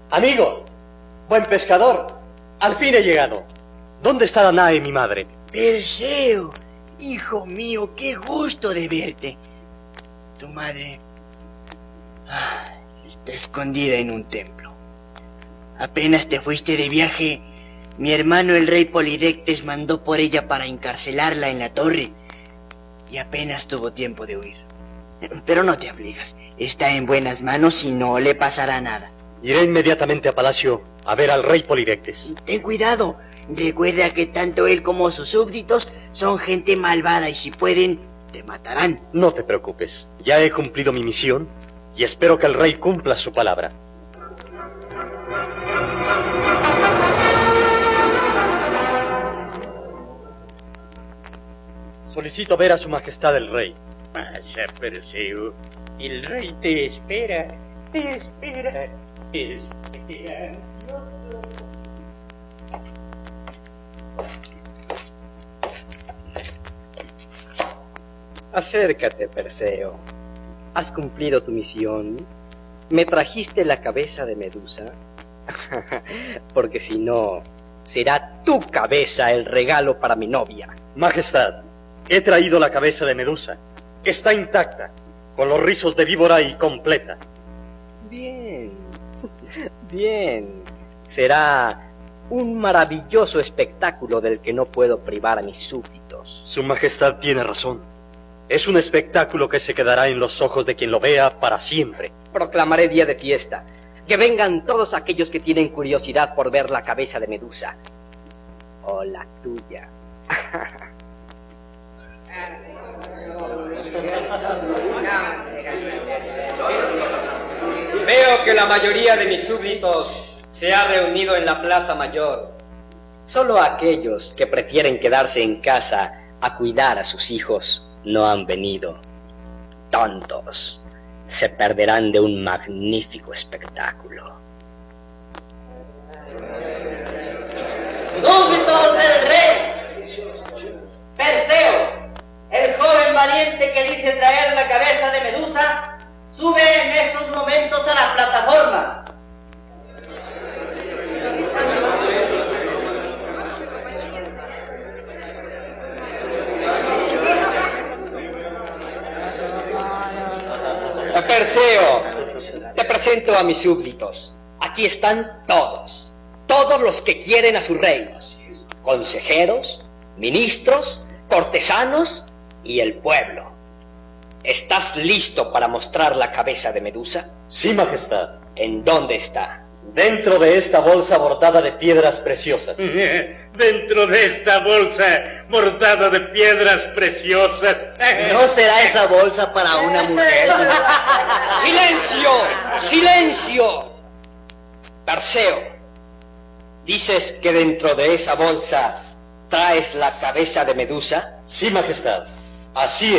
Amigo, buen pescador, al fin he llegado. ¿Dónde está Danae, mi madre? Perseo, hijo mío, qué gusto de verte. Tu madre está escondida en un templo. Apenas te fuiste de viaje, mi hermano el rey Polidectes mandó por ella para encarcelarla en la torre y apenas tuvo tiempo de huir. Pero no te aflijas, está en buenas manos y no le pasará nada. Iré inmediatamente a palacio a ver al rey Polidectes. Ten cuidado, recuerda que tanto él como sus súbditos son gente malvada y si pueden, te matarán. No te preocupes, ya he cumplido mi misión y espero que el rey cumpla su palabra. Solicito ver a su majestad el rey. Pasa, Perseo. El rey te espera, te espera, te espera. Acércate, Perseo. ¿Has cumplido tu misión? ¿Me trajiste la cabeza de Medusa? Porque si no, será tu cabeza el regalo para mi novia. Majestad, he traído la cabeza de Medusa. Está intacta, con los rizos de víbora y completa. Bien, bien. Será un maravilloso espectáculo del que no puedo privar a mis súbditos. Su majestad tiene razón. Es un espectáculo que se quedará en los ojos de quien lo vea para siempre. Proclamaré día de fiesta. Que vengan todos aquellos que tienen curiosidad por ver la cabeza de Medusa. O la tuya. Veo que la mayoría de mis súbditos se ha reunido en la Plaza Mayor. Solo aquellos que prefieren quedarse en casa a cuidar a sus hijos no han venido. Tontos. Se perderán de un magnífico espectáculo. ¡Súbditos del rey! Perseo, el joven valiente que dice traer la cabeza de Medusa, sube en estos momentos a la plataforma. Perseo, te presento a mis súbditos. Aquí están todos, todos los que quieren a su rey. Consejeros, ministros, cortesanos y el pueblo. ¿Estás listo para mostrar la cabeza de Medusa? Sí, majestad. ¿En dónde está? Dentro de esta bolsa bordada de piedras preciosas. Dentro de esta bolsa bordada de piedras preciosas. ¿No será esa bolsa para una mujer? ¡Silencio! ¡Silencio! Perseo, ¿dices que dentro de esa bolsa traes la cabeza de Medusa? Sí, majestad. Así